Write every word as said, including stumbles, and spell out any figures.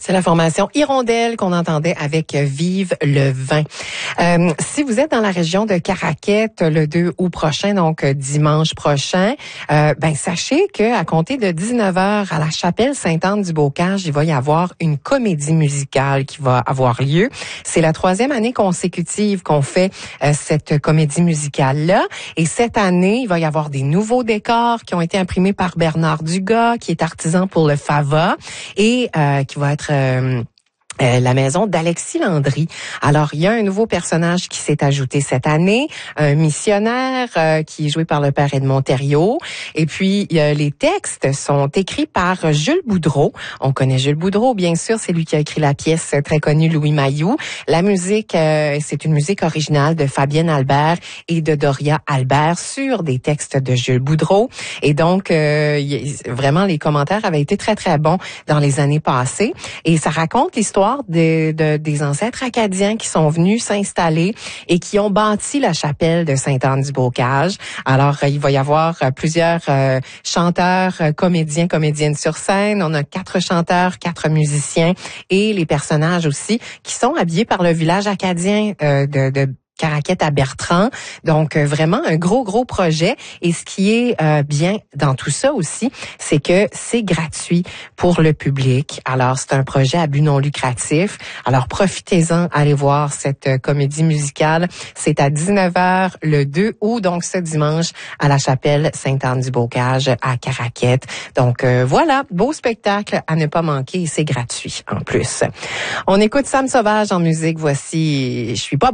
C'est la formation Hirondelle qu'on entendait avec Vive le vin. Euh, si vous êtes dans la région de Caraquette le deux août prochain, donc dimanche prochain, euh, ben sachez que à compter de dix-neuf heures à la chapelle Sainte-Anne-du-Bocage, il va y avoir une comédie musicale qui va avoir lieu. C'est la troisième année consécutive qu'on fait euh, cette comédie musicale-là. Et cette année, il va y avoir des nouveaux décors qui ont été imprimés par Bernard Dugas, qui est artisan pour le Fava et euh, qui va être Euh, Euh, la maison d'Alexis Landry. Alors, il y a un nouveau personnage qui s'est ajouté cette année, un missionnaire euh, qui est joué par le père Edmond Thériault. Et puis, euh, les textes sont écrits par Jules Boudreau. On connaît Jules Boudreau, bien sûr, c'est lui qui a écrit la pièce très connue Louis Mailloux. La musique, euh, c'est une musique originale de Fabienne Albert et de Doria Albert sur des textes de Jules Boudreau. Et donc, euh, y, vraiment, les commentaires avaient été très, très bons dans les années passées. Et ça raconte l'histoire De, de, des ancêtres acadiens qui sont venus s'installer et qui ont bâti la chapelle de Sainte-Anne-du-Bocage. Alors, il va y avoir plusieurs euh, chanteurs, comédiens, comédiennes sur scène. On a quatre chanteurs, quatre musiciens et les personnages aussi qui sont habillés par le village acadien euh, de, de Caraquette à Bertrand. Donc, euh, vraiment un gros, gros projet. Et ce qui est euh, bien dans tout ça aussi, c'est que c'est gratuit pour le public. Alors, c'est un projet à but non lucratif. Alors, profitez-en, allez voir cette euh, comédie musicale. C'est à dix-neuf heures le deux août, donc ce dimanche, à la chapelle Sainte-Anne-du-Bocage à Caraquette. Donc, euh, voilà, beau spectacle à ne pas manquer et c'est gratuit en plus. On écoute Sam Sauvage en musique. Voici « Je suis pas beau ».